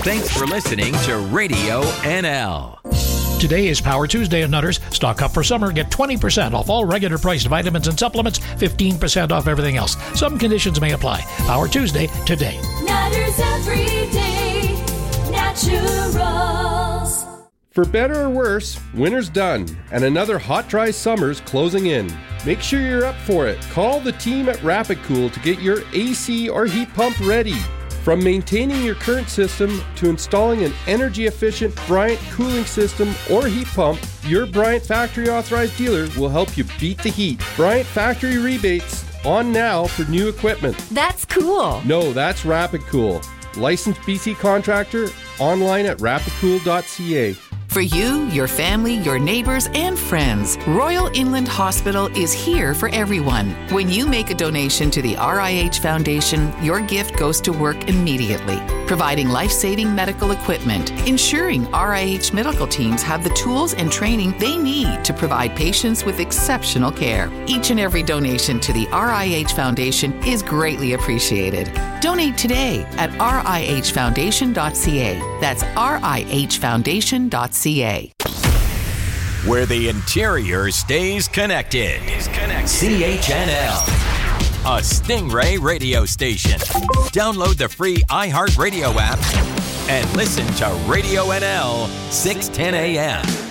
Thanks for listening to Radio NL. Today is Power Tuesday at Nutters. Stock up for summer. Get 20% off all regular priced vitamins and supplements, 15% off everything else. Some conditions may apply. Power Tuesday today. Nutters every day. Naturals. For better or worse, winter's done, and another hot, dry summer's closing in. Make sure you're up for it. Call the team at Rapid Cool to get your AC or heat pump ready. From maintaining your current system to installing an energy-efficient Bryant cooling system or heat pump, your Bryant factory authorized dealer will help you beat the heat. Bryant factory rebates on now for new equipment. That's cool. No, that's Rapid Cool. Licensed BC contractor, online at rapidcool.ca. For you, your family, your neighbors, and friends, Royal Inland Hospital is here for everyone. When you make a donation to the RIH Foundation, your gift goes to work immediately, providing life-saving medical equipment, ensuring RIH medical teams have the tools and training they need to provide patients with exceptional care. Each and every donation to the RIH Foundation is greatly appreciated. Donate today at rihfoundation.ca. That's rihfoundation.ca. Where the interior stays connected. CHNL, a Stingray radio station. Download the free iHeartRadio app and listen to Radio NL 610 AM.